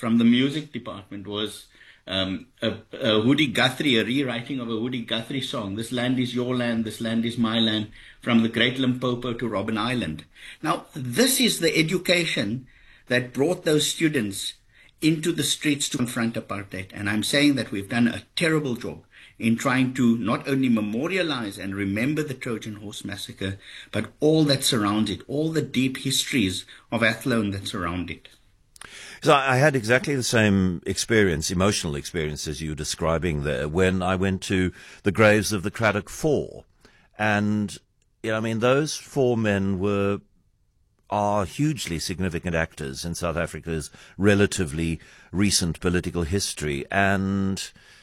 from the music department was a Woody Guthrie, a rewriting of a Woody Guthrie song, "This Land is Your Land, This Land is My Land," from the Great Limpopo to Robben Island. Now, this is the education that brought those students into the streets to confront apartheid. And I'm saying that we've done a terrible job in trying to not only memorialize and remember the Trojan Horse Massacre, but all that surrounds it, all the deep histories of Athlone that surround it. So I had exactly the same experience, emotional experience as you were describing there, when I went to the graves of the Cradock Four. And, I mean, those four men are hugely significant actors in South Africa's relatively recent political history. And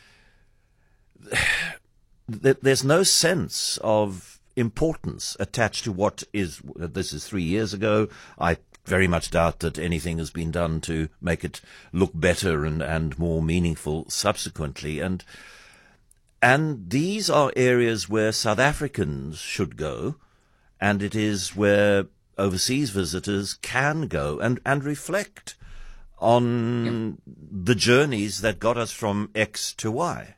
there's no sense of importance attached to this is 3 years ago. I very much doubt that anything has been done to make it look better and more meaningful subsequently. And these are areas where South Africans should go, and it is where overseas visitors can go and reflect on the journeys that got us from X to Y.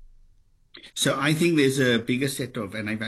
So I think there's a bigger set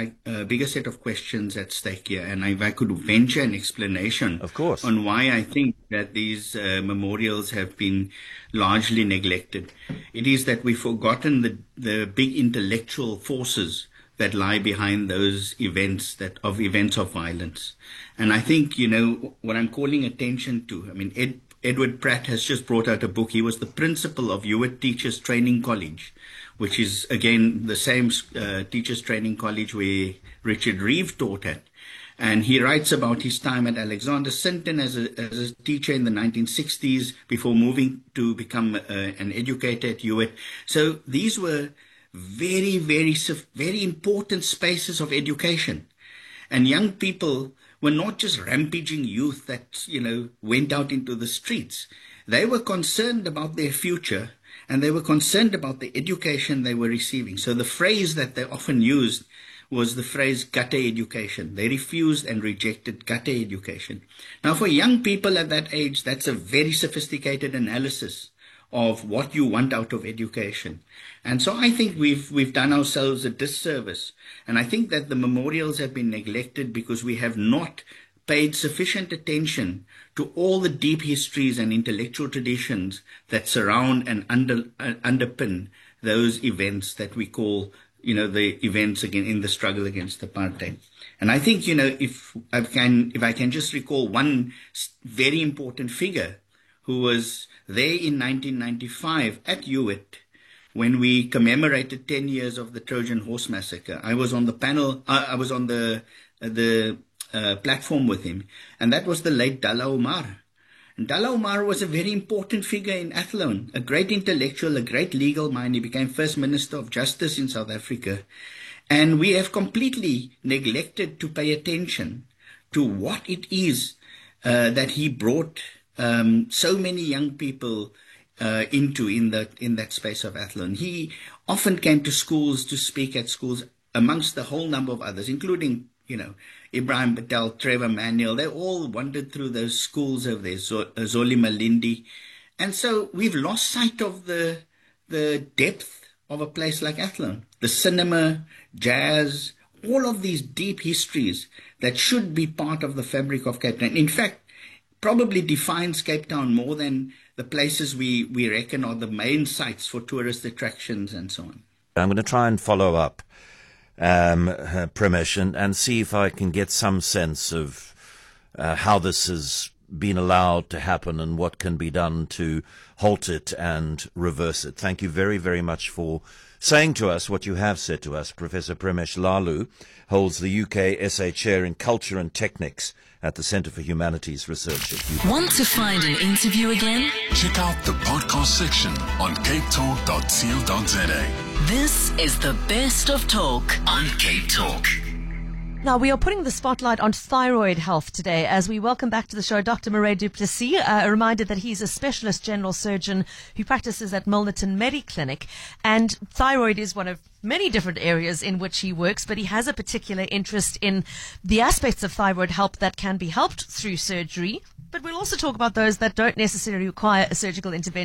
of questions at stake here, and if I could venture an explanation, of course, on why I think that these memorials have been largely neglected, it is that we've forgotten the big intellectual forces that lie behind those events of violence. And I think, what I'm calling attention to, I mean, Edward Pratt has just brought out a book. He was the principal of Hewitt Teachers Training College, which is, again, the same teachers training college where Richard Reeve taught at. And he writes about his time at Alexander Sinton as a teacher in the 1960s before moving to become an educator at Hewitt. So these were very, very, very important spaces of education. And young people were not just rampaging youth that, went out into the streets. They were concerned about their future, and they were concerned about the education they were receiving. So the phrase that they often used was the phrase gutter education. They refused and rejected gutter education. Now, for young people at that age, that's a very sophisticated analysis of what you want out of education. And so I think we've done ourselves a disservice. And I think that the memorials have been neglected because we have not paid sufficient attention to all the deep histories and intellectual traditions that surround and underpin those events that we call, the events again in the struggle against apartheid. And I think, if I can just recall one very important figure who was there in 1995 at Hewitt when we commemorated 10 years of the Trojan Horse Massacre. I was on the panel, I was on the platform with him, and that was the late Dalla Omar. And Dalla Omar was a very important figure in Athlone, a great intellectual, a great legal mind. He became First Minister of Justice in South Africa. And we have completely neglected to pay attention to what it is that he brought so many young people into in that space of Athlone. He often came to schools to speak at schools amongst the whole number of others, including, Ibrahim Patel, Trevor Manuel. They all wandered through those schools over there, Zoli Malindi. And so we've lost sight of the depth of a place like Athlone. The cinema, jazz, all of these deep histories that should be part of the fabric of Cape Town. In fact, probably defines Cape Town more than the places we reckon are the main sites for tourist attractions and so on. I'm going to try and follow up Premesh and see if I can get some sense of how this has been allowed to happen and what can be done to halt it and reverse it. Thank you very, very much for saying to us what you have said to us. Professor Premesh Lalu holds the UK SA Chair in Culture and Techniques at the Centre for Humanities Research at UK. Want to find an interview again? Check out the podcast section on capetalk.co.za. This is the best of talk on Cape Talk. Now, we are putting the spotlight on thyroid health today as we welcome back to the show Dr. Murray du Plessis, a reminder that he's a specialist general surgeon who practices at Milnerton Mediclinic, and thyroid is one of many different areas in which he works, but he has a particular interest in the aspects of thyroid health that can be helped through surgery, but we'll also talk about those that don't necessarily require a surgical intervention.